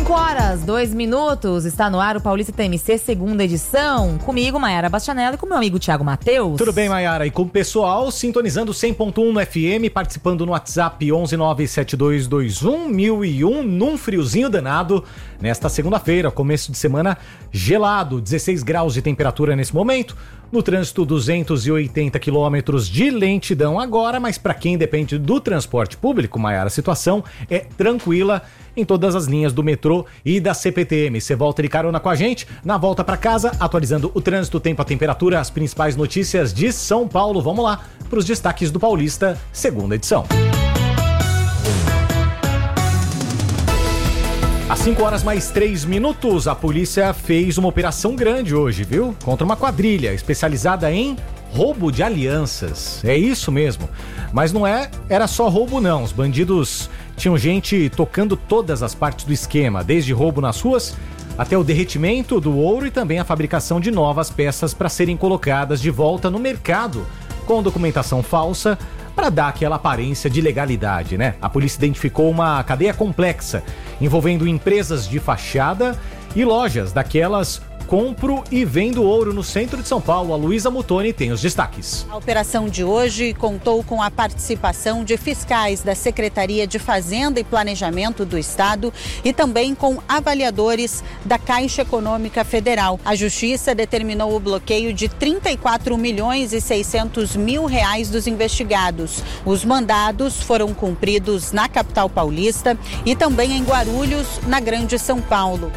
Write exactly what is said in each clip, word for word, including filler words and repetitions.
cinco horas, dois minutos, está no ar o Paulista T M C, segunda edição. Comigo, Maiara Bastianello, e com meu amigo Thiago Matheus. Tudo bem, Maiara? E com o pessoal sintonizando cem ponto um no F M, participando no WhatsApp onze nove sete dois dois um mil e um, num friozinho danado, nesta segunda-feira, começo de semana gelado, dezesseis graus de temperatura nesse momento. No trânsito, duzentos e oitenta quilômetros de lentidão agora, mas para quem depende do transporte público, Maiara, a situação é tranquila em todas as linhas do metrô e da C P T M. Você volta de carona com a gente, na volta para casa, atualizando o trânsito, o tempo, a temperatura, as principais notícias de São Paulo. Vamos lá para os destaques do Paulista, segunda edição. Às cinco horas mais três minutos, a polícia fez uma operação grande hoje, viu? Contra uma quadrilha especializada em roubo de alianças. É isso mesmo. Mas não é, era só roubo não. Os bandidos tinham gente tocando todas as partes do esquema, desde roubo nas ruas até o derretimento do ouro e também a fabricação de novas peças para serem colocadas de volta no mercado com documentação falsa, para dar aquela aparência de legalidade, né? A polícia identificou uma cadeia complexa envolvendo empresas de fachada e lojas daquelas compro e vendo ouro no centro de São Paulo. A Luísa Mutoni tem os destaques. A operação de hoje contou com a participação de fiscais da Secretaria de Fazenda e Planejamento do Estado e também com avaliadores da Caixa Econômica Federal. A Justiça determinou o bloqueio de trinta e quatro milhões e seiscentos mil reais dos investigados. Os mandados foram cumpridos na capital paulista e também em Guarulhos, na Grande São Paulo.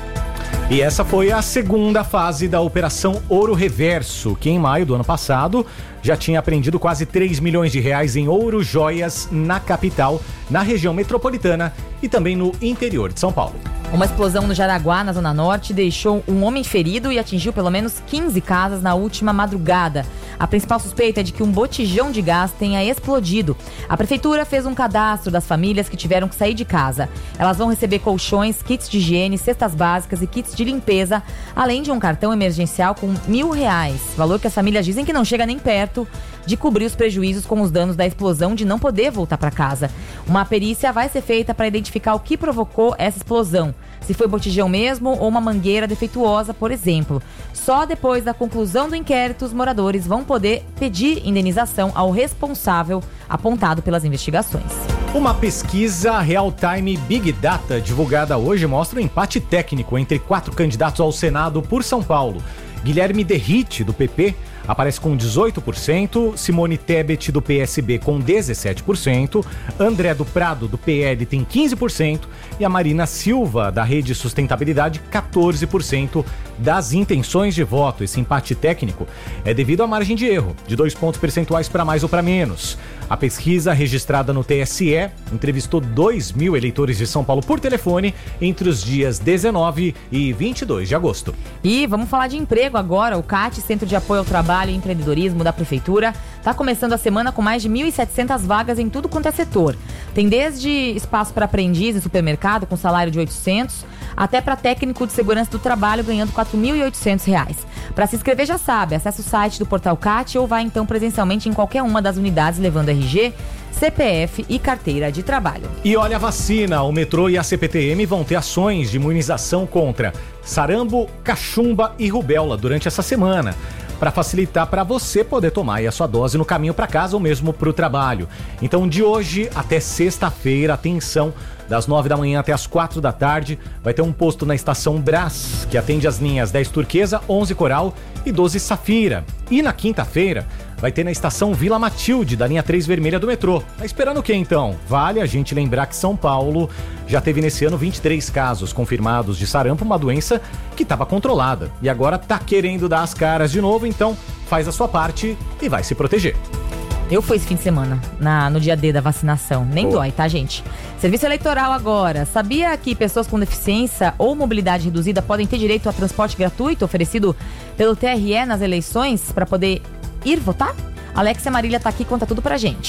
E essa foi a segunda fase da Operação Ouro Reverso, que em maio do ano passado já tinha apreendido quase três milhões de reais em ouro, joias na capital, na região metropolitana e também no interior de São Paulo. Uma explosão no Jaraguá, na Zona Norte, deixou um homem ferido e atingiu pelo menos quinze casas na última madrugada. A principal suspeita é de que um botijão de gás tenha explodido. A prefeitura fez um cadastro das famílias que tiveram que sair de casa. Elas vão receber colchões, kits de higiene, cestas básicas e kits de limpeza, além de um cartão emergencial com mil reais. Valor que as famílias dizem que não chega nem perto de cobrir os prejuízos com os danos da explosão, de não poder voltar para casa. Uma perícia vai ser feita para identificar o que provocou essa explosão. Se foi botijão mesmo ou uma mangueira defeituosa, por exemplo. Só depois da conclusão do inquérito, os moradores vão poder pedir indenização ao responsável apontado pelas investigações. Uma pesquisa Real-Time Big Data divulgada hoje mostra um empate técnico entre quatro candidatos ao Senado por São Paulo. Guilherme Derrite, do P P, aparece com dezoito por cento, Simone Tebet, do P S B, com dezessete por cento, André do Prado, do P L, tem quinze por cento e a Marina Silva, da Rede Sustentabilidade, quatorze por cento das intenções de voto. Esse empate técnico é devido à margem de erro, de dois pontos percentuais para mais ou para menos. A pesquisa, registrada no T S E, entrevistou dois mil eleitores de São Paulo por telefone entre os dias dezenove e vinte e dois de agosto. E vamos falar de emprego agora. O CAT, Centro de Apoio ao Trabalho e Empreendedorismo da Prefeitura, está começando a semana com mais de mil e setecentas vagas em tudo quanto é setor. Tem desde espaço para aprendiz em supermercado com salário de oitocentos, até para técnico de segurança do trabalho ganhando quatro mil e oitocentos reais. Para se inscrever já sabe, acesse o site do Portal CAT ou vá então presencialmente em qualquer uma das unidades levando R G, C P F e carteira de trabalho. E olha a vacina, o metrô e a C P T M vão ter ações de imunização contra sarampo, cachumba e rubéola durante essa semana, para facilitar para você poder tomar aí a sua dose no caminho para casa ou mesmo para o trabalho. Então, de hoje até sexta-feira, atenção, das nove da manhã até as quatro da tarde, vai ter um posto na estação Brás, que atende as linhas dez Turquesa, onze Coral e doze Safira. E na quinta-feira, vai ter na estação Vila Matilde, da linha três vermelha do metrô. Tá esperando o quê, então? Vale a gente lembrar que São Paulo já teve nesse ano vinte e três casos confirmados de sarampo, uma doença que estava controlada. E agora tá querendo dar as caras de novo, então faz a sua parte e vai se proteger. Eu fui esse fim de semana, na, no dia D da vacinação. Nem Boa. Dói, tá, gente? Serviço eleitoral agora. Sabia que pessoas com deficiência ou mobilidade reduzida podem ter direito a transporte gratuito oferecido pelo T R E nas eleições para poder ir votar? Alexia Marília tá aqui e conta tudo pra gente.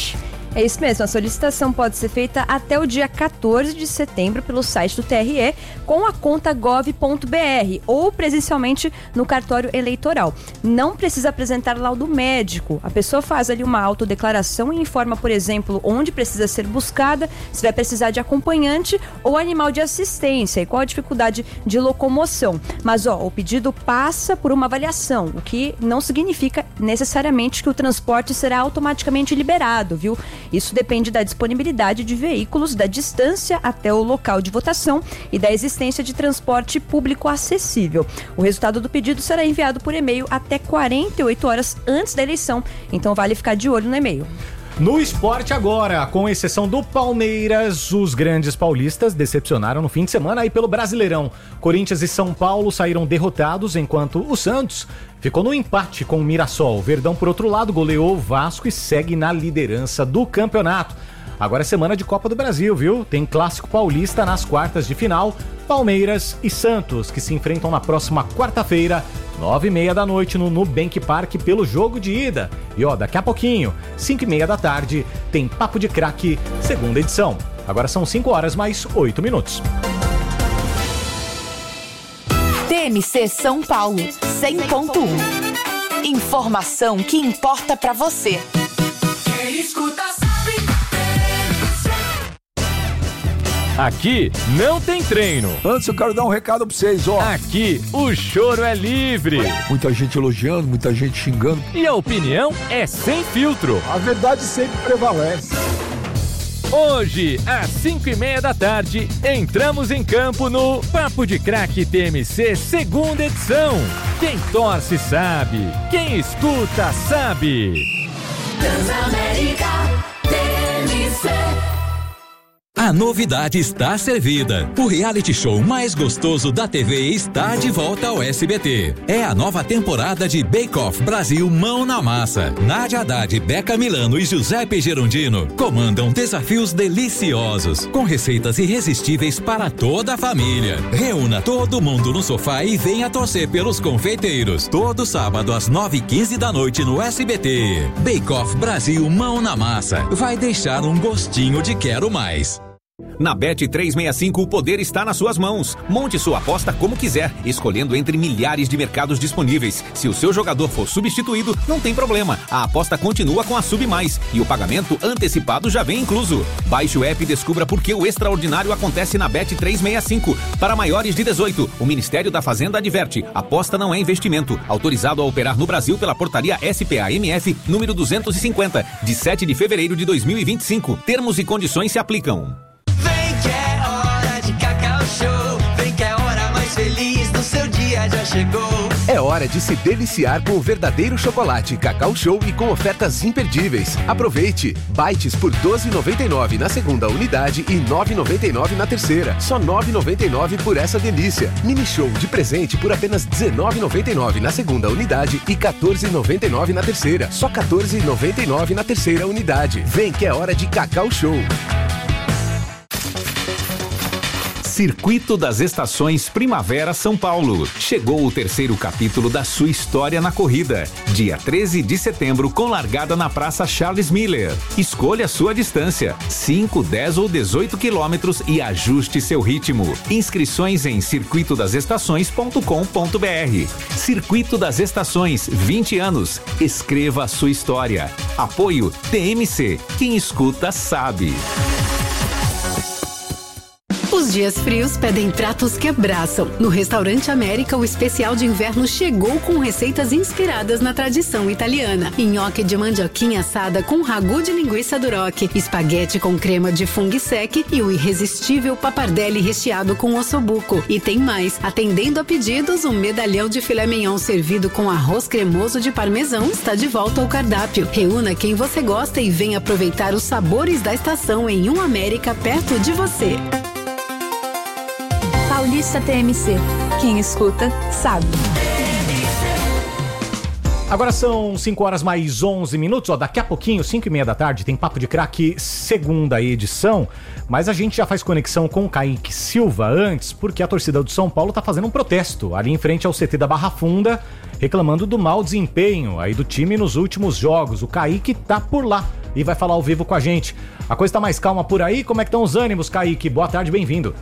É isso mesmo, a solicitação pode ser feita até o dia quatorze de setembro pelo site do T R E com a conta gov ponto b r ou presencialmente no cartório eleitoral. Não precisa apresentar laudo médico. A pessoa faz ali uma autodeclaração e informa, por exemplo, onde precisa ser buscada, se vai precisar de acompanhante ou animal de assistência e qual a dificuldade de locomoção. Mas ó, o pedido passa por uma avaliação, o que não significa necessariamente que o transporte será automaticamente liberado, viu? Isso depende da disponibilidade de veículos, da distância até o local de votação e da existência de transporte público acessível. O resultado do pedido será enviado por e-mail até quarenta e oito horas antes da eleição, então vale ficar de olho no e-mail. No esporte agora, com exceção do Palmeiras, os grandes paulistas decepcionaram no fim de semana aí pelo Brasileirão. Corinthians e São Paulo saíram derrotados, enquanto o Santos ficou no empate com o Mirassol. Verdão, por outro lado, goleou o Vasco e segue na liderança do campeonato. Agora é semana de Copa do Brasil, viu? Tem Clássico Paulista nas quartas de final, Palmeiras e Santos, que se enfrentam na próxima quarta-feira, nove e meia da noite, no Nubank Park, pelo jogo de ida. E ó, daqui a pouquinho, cinco e meia da tarde, tem Papo de Craque, segunda edição. Agora são cinco horas mais oito minutos. T M C São Paulo, cem ponto um. Informação que importa pra você. Quem escuta sabe. Aqui não tem treino. Antes eu quero dar um recado pra vocês, ó. Aqui o choro é livre. Muita gente elogiando, muita gente xingando. E a opinião é sem filtro. A verdade sempre prevalece. Hoje, às cinco e meia da tarde, entramos em campo no Papo de Craque T M C, segunda edição. Quem torce sabe, quem escuta sabe. Transamérica T M C. A novidade está servida. O reality show mais gostoso da T V está de volta ao S B T. É a nova temporada de Bake Off Brasil Mão na Massa. Nádia Haddad, Beca Milano e Giuseppe Gerondino comandam desafios deliciosos, com receitas irresistíveis para toda a família. Reúna todo mundo no sofá e venha torcer pelos confeiteiros. Todo sábado às nove e quinze da noite no S B T. Bake Off Brasil Mão na Massa. Vai deixar um gostinho de quero mais. Na Bet trezentos e sessenta e cinco, o poder está nas suas mãos. Monte sua aposta como quiser, escolhendo entre milhares de mercados disponíveis. Se o seu jogador for substituído, não tem problema. A aposta continua com a Sub Mais e o pagamento antecipado já vem incluso. Baixe o app e descubra por que o extraordinário acontece na Bet trezentos e sessenta e cinco. Para maiores de dezoito, o Ministério da Fazenda adverte: aposta não é investimento. Autorizado a operar no Brasil pela portaria S P A M F número duzentos e cinquenta, de sete de fevereiro de dois mil e vinte e cinco. Termos e condições se aplicam. Que é hora de Cacau Show. Vem que é a hora mais feliz do seu dia já chegou. É hora de se deliciar com o verdadeiro chocolate Cacau Show e com ofertas imperdíveis. Aproveite! Bites por doze reais e noventa e nove centavos na segunda unidade e nove reais e noventa e nove centavos na terceira. Só nove reais e noventa e nove centavos por essa delícia. Mini Show de presente por apenas dezenove reais e noventa e nove centavos na segunda unidade e quatorze reais e noventa e nove centavos na terceira. Só quatorze reais e noventa e nove centavos na terceira unidade. Vem que é hora de Cacau Show. Circuito das Estações Primavera São Paulo. Chegou o terceiro capítulo da sua história na corrida. Dia treze de setembro, com largada na Praça Charles Miller. Escolha sua distância, cinco, dez ou dezoito quilômetros e ajuste seu ritmo. Inscrições em circuito das estações ponto com ponto b r. Circuito das Estações, vinte anos. Escreva a sua história. Apoio T M C. Quem escuta sabe. Os dias frios pedem pratos que abraçam. No Restaurante América, o especial de inverno chegou com receitas inspiradas na tradição italiana. Nhoque de mandioquinha assada com ragu de linguiça duroc, espaguete com crema de funghi sec e o irresistível pappardelle recheado com ossobuco. E tem mais, atendendo a pedidos, um medalhão de filé mignon servido com arroz cremoso de parmesão está de volta ao cardápio. Reúna quem você gosta e venha aproveitar os sabores da estação em um América perto de você. Paulista T M C. Quem escuta, sabe. Agora são cinco horas mais onze minutos. Ó, daqui a pouquinho, cinco e meia da tarde, tem Papo de Craque, segunda edição. Mas a gente já faz conexão com o Kaique Silva antes, porque a torcida do São Paulo tá fazendo um protesto ali em frente ao C T da Barra Funda, reclamando do mau desempenho aí do time nos últimos jogos. O Kaique tá por lá. e vai falar ao vivo com a gente. A coisa tá mais calma por aí, como é que estão os ânimos, Kaique? Boa tarde, bem-vindo.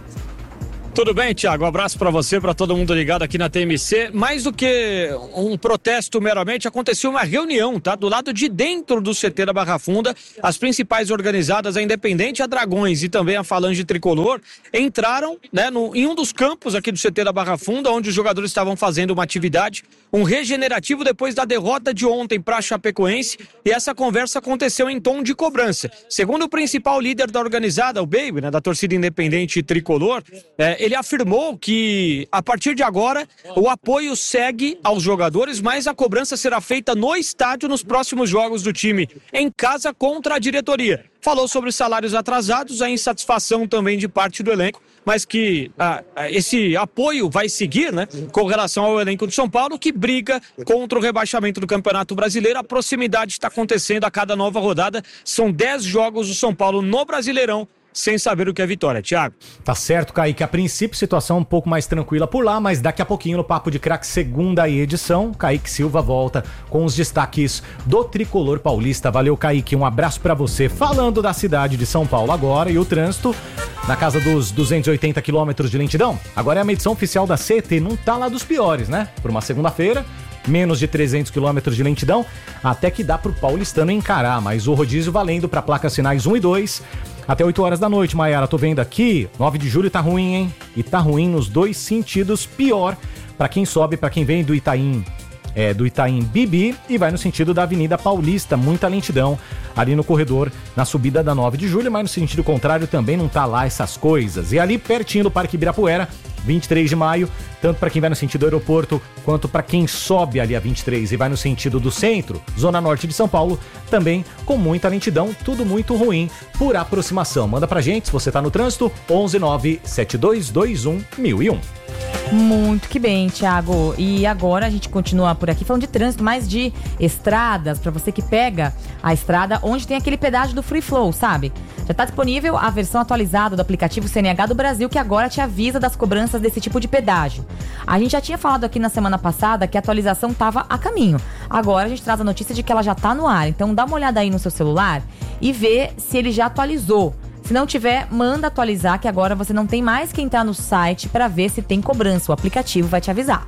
Tudo bem, Thiago? Um abraço para você, para todo mundo ligado aqui na T M C. Mais do que um protesto meramente, aconteceu uma reunião, tá? Do lado de dentro do C T da Barra Funda, as principais organizadas, a Independente, a Dragões e também a Falange Tricolor, entraram, né, no, em um dos campos aqui do C T da Barra Funda, onde os jogadores estavam fazendo uma atividade, um regenerativo depois da derrota de ontem para a Chapecoense, e essa conversa aconteceu em tom de cobrança. Segundo o principal líder da organizada, o Baby, né, da torcida Independente Tricolor, é, ele afirmou que a partir de agora o apoio segue aos jogadores, mas a cobrança será feita no estádio nos próximos jogos do time, em casa contra a diretoria. Falou sobre salários atrasados, a insatisfação também de parte do elenco, mas que ah, esse apoio vai seguir, né, com relação ao elenco de São Paulo, que briga contra o rebaixamento do Campeonato Brasileiro. A proximidade está acontecendo a cada nova rodada. São dez jogos do São Paulo no Brasileirão, sem saber o que é vitória, Thiago. Tá certo, Kaique. A princípio, situação um pouco mais tranquila por lá, mas daqui a pouquinho no Papo de Craque, segunda edição, Kaique Silva volta com os destaques do Tricolor Paulista. Valeu, Kaique. Um abraço pra você. Falando da cidade de São Paulo agora e o trânsito na casa dos duzentos e oitenta quilômetros de lentidão. Agora é a medição oficial da C E T, não tá lá dos piores, né? Por uma segunda-feira, menos de trezentos quilômetros de lentidão, até que dá pro paulistano encarar, mas o rodízio valendo para placas sinais um e dois, até oito horas da noite, Maiara. Tô vendo aqui, nove de julho tá ruim, hein? E tá ruim nos dois sentidos, pior para quem sobe, para quem vem do Itaim, é, do Itaim Bibi e vai no sentido da Avenida Paulista, muita lentidão ali no corredor, na subida da nove de julho, mas no sentido contrário também não tá lá essas coisas. E ali pertinho do Parque Ibirapuera, vinte e três de maio, tanto para quem vai no sentido do aeroporto, quanto para quem sobe ali a vinte e três e vai no sentido do centro, zona norte de São Paulo, também com muita lentidão, tudo muito ruim por aproximação. Manda pra gente, se você tá no trânsito, onze nove sete dois dois um mil e um. Muito que bem, Thiago. E agora a gente continua por aqui falando de trânsito, mais de estradas, para você que pega a estrada onde tem aquele pedágio do Free Flow, sabe? Já está disponível a versão atualizada do aplicativo C N H do Brasil, que agora te avisa das cobranças desse tipo de pedágio. A gente já tinha falado aqui na semana passada que a atualização estava a caminho. Agora a gente traz a notícia de que ela já está no ar. Então dá uma olhada aí no seu celular e vê se ele já atualizou. Se não tiver, manda atualizar, que agora você não tem mais que entrar no site para ver se tem cobrança. O aplicativo vai te avisar.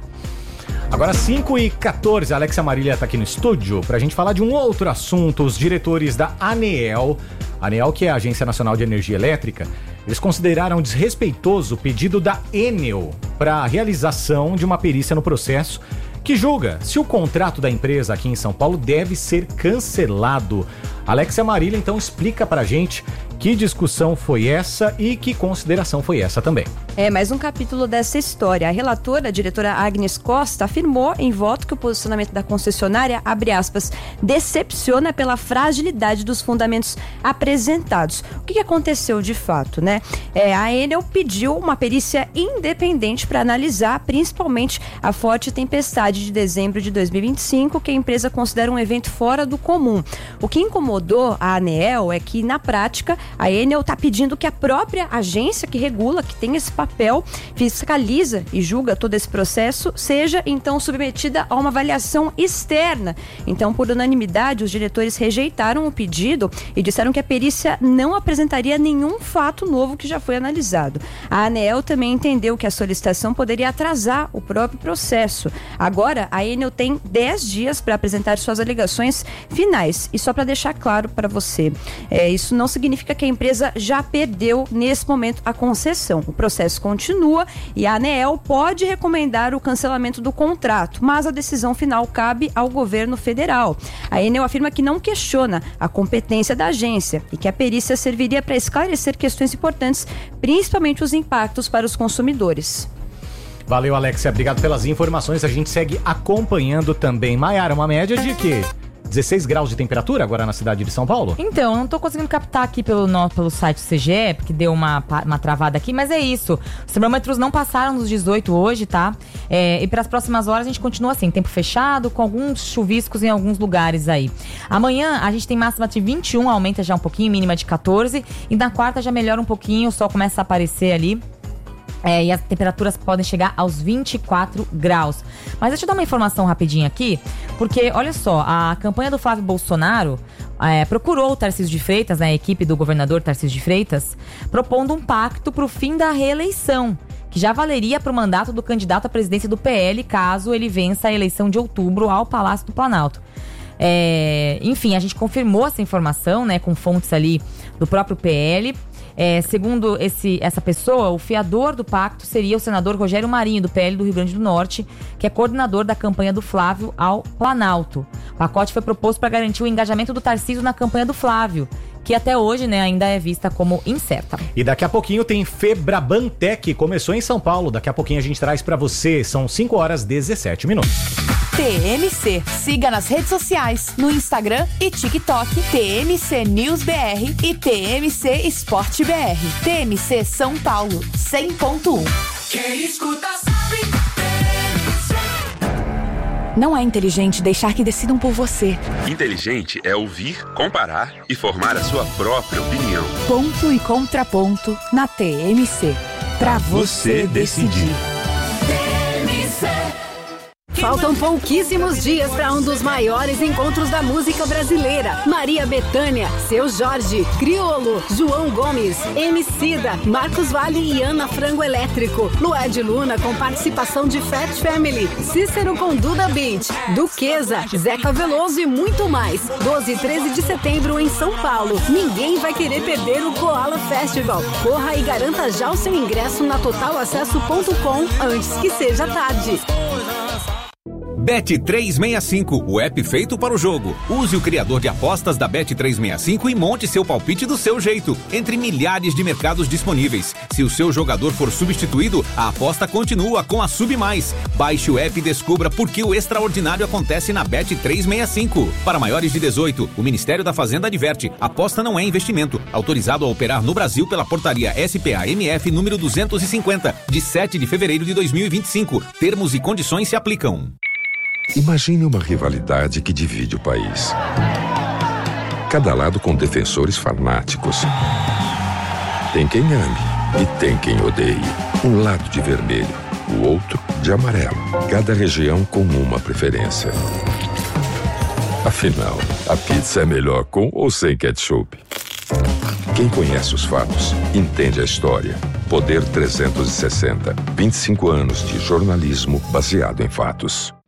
Agora cinco e quatorze, a Alexia Marília tá aqui no estúdio pra gente falar de um outro assunto. Os diretores da ANEEL, ANEEL, que é a Agência Nacional de Energia Elétrica, eles consideraram desrespeitoso o pedido da Enel para a realização de uma perícia no processo que julga se o contrato da empresa aqui em São Paulo deve ser cancelado. Alexia Marília, então, explica pra gente que discussão foi essa e que consideração foi essa também. É mais um capítulo dessa história. A relatora, a diretora Agnes Costa, afirmou em voto que o posicionamento da concessionária, abre aspas, decepciona pela fragilidade dos fundamentos apresentados. O que aconteceu de fato, né? É, a Enel pediu uma perícia independente para analisar principalmente a forte tempestade de dezembro de dois mil e vinte e cinco, que a empresa considera um evento fora do comum. O que incomodou a ANEEL é que, na prática, a Enel está pedindo que a própria agência que regula, que tem esse papel, fiscaliza e julga todo esse processo, seja então submetida a uma avaliação externa. Então, por unanimidade, os diretores rejeitaram o pedido e disseram que a perícia não apresentaria nenhum fato novo que já foi analisado. A ANEEL também entendeu que a solicitação poderia atrasar o próprio processo. Agora, a Enel tem dez dias para apresentar suas alegações finais. E só para deixar claro para você, é, isso não significa que a empresa já perdeu nesse momento a concessão. O processo continua e a ANEEL pode recomendar o cancelamento do contrato, mas a decisão final cabe ao governo federal. A Enel afirma que não questiona a competência da agência e que a perícia serviria para esclarecer questões importantes, principalmente os impactos para os consumidores. Valeu, Alexia. Obrigado pelas informações. A gente segue acompanhando também. Maiara, uma média de quê? dezesseis graus de temperatura agora na cidade de São Paulo? Então, eu não tô conseguindo captar aqui pelo, no, pelo site do C G E, porque deu uma, uma travada aqui, mas é isso. Os termômetros não passaram dos dezoito hoje, tá? É, e para as próximas horas a gente continua assim, tempo fechado, com alguns chuviscos em alguns lugares aí. Amanhã a gente tem máxima de vinte e um, aumenta já um pouquinho, mínima de quatorze. E na quarta já melhora um pouquinho, o sol começa a aparecer ali. É, e as temperaturas podem chegar aos vinte e quatro graus. Mas deixa eu dar uma informação rapidinho aqui, porque, olha só, a campanha do Flávio Bolsonaro é, procurou o Tarcísio de Freitas, né, a equipe do governador Tarcísio de Freitas, propondo um pacto para o fim da reeleição, que já valeria para o mandato do candidato à presidência do P L, caso ele vença a eleição de outubro ao Palácio do Planalto. É, enfim, a gente confirmou essa informação, né, com fontes ali do próprio P L. É, segundo esse, essa pessoa, o fiador do pacto seria o senador Rogério Marinho, do P L do Rio Grande do Norte, que é coordenador da campanha do Flávio ao Planalto. O pacote foi proposto para garantir o engajamento do Tarcísio na campanha do Flávio, que até hoje, né, ainda é vista como incerta. E daqui a pouquinho tem Febrabantec, começou em São Paulo. Daqui a pouquinho a gente traz para você. São cinco horas e dezessete minutos. T M C. Siga nas redes sociais, no Instagram e TikTok, T M C News B R e T M C Esporte B R. T M C São Paulo, cem ponto um. Quem escuta sabe. Não é inteligente deixar que decidam por você. Inteligente é ouvir, comparar e formar a sua própria opinião. Ponto e contraponto na T M C. Pra você decidir. Faltam pouquíssimos dias para um dos maiores encontros da música brasileira. Maria Bethânia, Seu Jorge, Criolo, João Gomes, Emicida, Marcos Valle e Ana Frango Elétrico. Lued Luna com participação de Fat Family, Cícero com Duda Beat, Duquesa, Zeca Veloso e muito mais. doze e treze de setembro em São Paulo. Ninguém vai querer perder o Koala Festival. Corra e garanta já o seu ingresso na total acesso ponto com antes que seja tarde. Bet trezentos e sessenta e cinco, o app feito para o jogo. Use o criador de apostas da Bet trezentos e sessenta e cinco e monte seu palpite do seu jeito, entre milhares de mercados disponíveis. Se o seu jogador for substituído, a aposta continua com a Sub Mais. Baixe o app e descubra por que o extraordinário acontece na Bet trezentos e sessenta e cinco. Para maiores de dezoito, o Ministério da Fazenda adverte: aposta não é investimento. Autorizado a operar no Brasil pela portaria S P A M F número duzentos e cinquenta, de sete de fevereiro de dois mil e vinte e cinco. Termos e condições se aplicam. Imagine uma rivalidade que divide o país. Cada lado com defensores fanáticos. Tem quem ame e tem quem odeie. Um lado de vermelho, o outro de amarelo. Cada região com uma preferência. Afinal, a pizza é melhor com ou sem ketchup? Quem conhece os fatos, entende a história. Poder trezentos e sessenta. vinte e cinco anos de jornalismo baseado em fatos.